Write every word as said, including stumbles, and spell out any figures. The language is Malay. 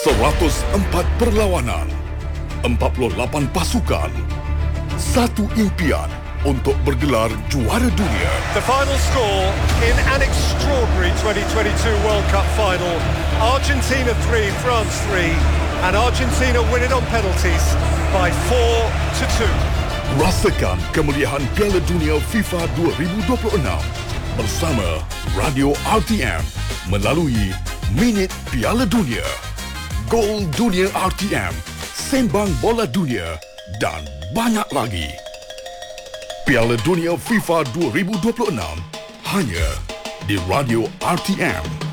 seratus empat perlawanan, empat puluh lapan pasukan, satu impian untuk bergelar juara dunia. The final score in an extraordinary twenty twenty-two World Cup final. Argentina three, France three, and Argentina win it on penalties by four to two. Rasakan kemeriahan Piala Dunia FIFA dua ribu dua puluh enam bersama Radio R T M melalui Minit Piala Dunia, Gol Dunia R T M, Sembang Bola Dunia dan banyak lagi. Piala Dunia FIFA dua ribu dua puluh enam hanya di Radio R T M.